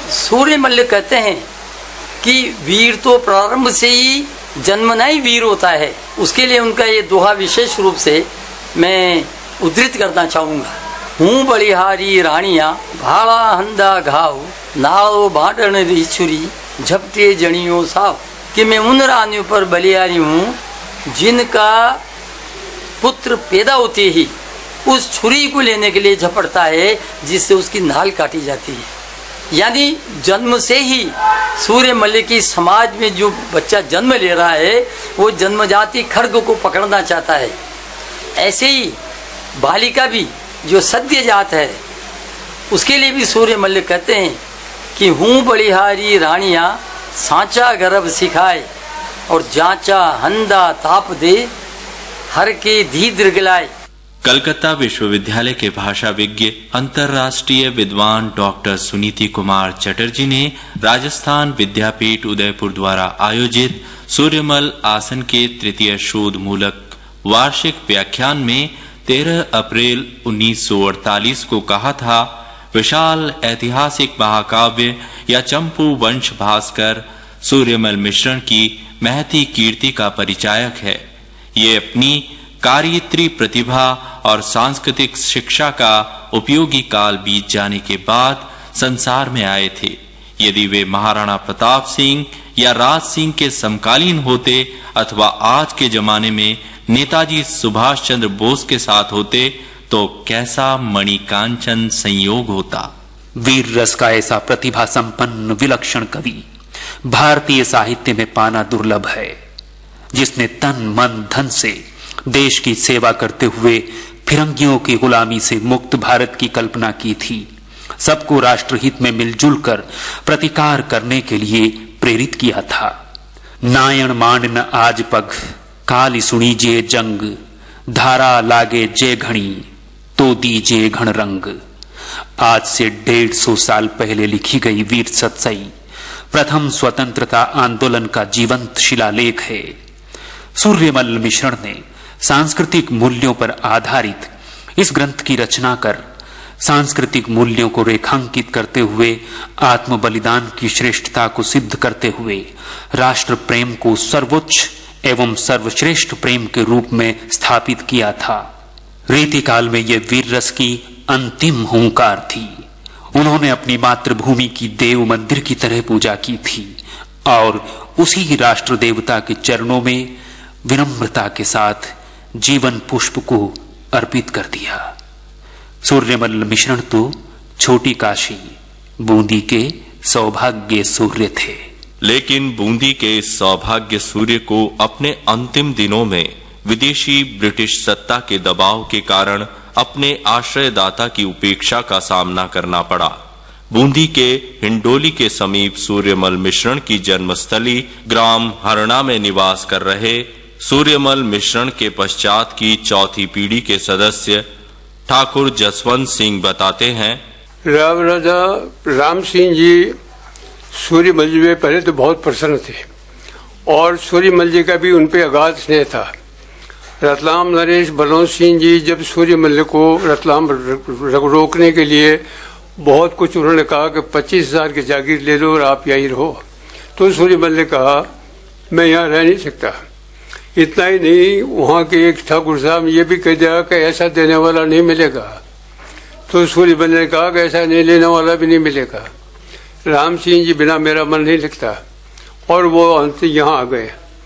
सूर्यमल्ल कहते हैं कि वीर तो प्रारंभ से ही जन्मना ही वीर होता है। उसके लिए उनका ये दोहा विशेष रूप से मैं उद्धृत करना चाहूंगा। हूँ बलिहारी रानिया भाड़ा हंदा घाव नाड़ो बाटन री छुरी झपटे जनियो साव, कि मैं उन रानियों पर बलिहारी हूँ जिनका पुत्र पैदा होते ही उस छुरी को लेने के लिए झपटता है जिससे उसकी नाल काटी जाती है। यानी जन्म से ही सूर्यमल्ल की समाज में जो बच्चा जन्म ले रहा है वो जन्मजाति खड्ग को पकड़ना चाहता है। ऐसे ही बालिका भी जो सद्य जात है उसके लिए भी सूर्यमल्ल कहते हैं कि हूँ बलिहारी रानिया सांचा गर्भ सिखाए और जांचा हंदा ताप दे हर के धी दृगलाए। कलकत्ता विश्वविद्यालय के भाषा विज्ञ अंतर्राष्ट्रीय विद्वान डॉक्टर सुनीति कुमार चटर्जी ने राजस्थान विद्यापीठ उदयपुर द्वारा आयोजित सूर्यमल आसन के तृतीय शोध मूलक वार्षिक व्याख्यान में 13 अप्रैल 1948 को कहा था, विशाल ऐतिहासिक महाकाव्य या चंपू वंश भास्कर सूर्यमल मिश्रण की महती कीर्ति का परिचायक है। ये अपनी कार्यत्री प्रतिभा और सांस्कृतिक शिक्षा का उपयोगी काल बीत जाने के बाद संसार में आए थे। यदि वे महाराणा प्रताप सिंह या राज सिंह के समकालीन होते अथवा आज के जमाने में नेताजी सुभाष चंद्र बोस के साथ होते तो कैसा मणिकांचन संयोग होता। वीर रस का ऐसा प्रतिभा संपन्न विलक्षण कवि भारतीय साहित्य में पाना दुर्लभ है, जिसने तन मन धन से देश की सेवा करते हुए फिरंगियों की गुलामी से मुक्त भारत की कल्पना की थी। सबको राष्ट्रहित में मिलजुल कर प्रतिकार करने के लिए प्रेरित किया था। नायण मांड न आज पग काली सुनी जे जंग, धारा लागे जे घणी तो दीजे घण रंग। आज से 150 साल पहले लिखी गई वीर सत्सई प्रथम स्वतंत्रता आंदोलन का जीवंत शिलालेख है। सूर्यमल मिश्रण ने सांस्कृतिक मूल्यों पर आधारित इस ग्रंथ की रचना कर सांस्कृतिक मूल्यों को रेखांकित करते हुए आत्म बलिदान की श्रेष्ठता को सिद्ध करते हुए राष्ट्र प्रेम को सर्वोच्च एवं सर्वश्रेष्ठ प्रेम के रूप में स्थापित किया था। रीतिकाल में यह वीर रस की अंतिम हुंकार थी। उन्होंने अपनी मातृभूमि की देव मंदिर की तरह पूजा की थी और उसी राष्ट्र देवता के चरणों में विनम्रता के साथ जीवन पुष्प को अर्पित कर दिया। सूर्यमल मिश्रण तो छोटी काशी बूंदी के सौभाग्य सूर्य थे, लेकिन बूंदी के इस सौभाग्य सूर्य को अपने अंतिम दिनों में विदेशी ब्रिटिश सत्ता के दबाव के कारण अपने आश्रयदाता की उपेक्षा का सामना करना पड़ा। बूंदी के हिंडोली के समीप सूर्यमल मिश्रण की जन्मस्थली ग्राम हरना में निवास कर रहे सूर्यमल मिश्रण के पश्चात की चौथी पीढ़ी के सदस्य ठाकुर जसवंत सिंह बताते हैं, राम राजा राम सिंह जी सूर्यमल जी में पहले तो बहुत प्रसन्न थे और सूर्यमल जी का भी उनपे अगाध स्नेह था। रतलाम नरेश बलवंत सिंह जी जब सूर्यमल को रतलाम रोकने के लिए बहुत कुछ उन्होंने कहा कि 25,000 की जागीर ले लो और आप यहीं रहो, तो सूर्यमल ने कहा मैं यहाँ रह नहीं सकता। इतना ही नहीं, वहाँ के एक ठाकुर साहब ये भी कह दिया कि ऐसा देने वाला नहीं मिलेगा, तो सूर्यमल ने कहा कि ऐसा नहीं लेने वाला भी नहीं मिलेगा। राम सिंह जी बिना मेरा मन नहीं लगता और वो अंत यहाँ आ गए।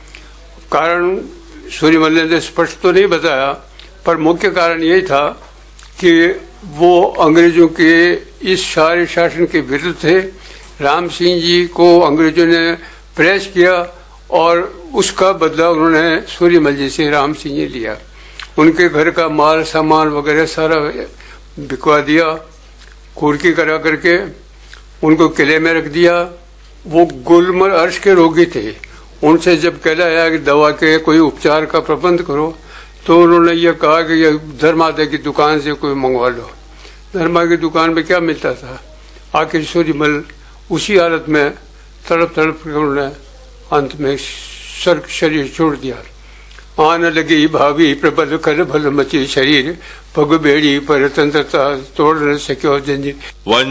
कारण सूर्यमल ने स्पष्ट तो नहीं बताया, पर मुख्य कारण यही था कि वो अंग्रेजों के इस सारे शासन के विरुद्ध थे। राम सिंह जी को अंग्रेजों ने प्रेस किया और उसका बदला उन्होंने सूर्यमल जी से राम सिंह जी लिया। उनके घर का माल सामान वगैरह सारा बिकवा दिया, कुर्की करा करके उनको किले में रख दिया। वो गुलमर अर्श के रोगी थे, उनसे जब कहला आया कि दवा के कोई उपचार का प्रबंध करो, तो उन्होंने ये कहा कि ये धर्मादय की दुकान से कोई मंगवा लो। धर्मा की दुकान में क्या मिलता था। आखिर सूर्यमल उसी हालत में तड़प तड़प कर उन्होंने अंत में शरीर छोड़ दिया। आन लगी भावी प्रबल कर भल मची शरीर, पग बेड़ी पर तंत्रता तोड़ न सको जंजीर।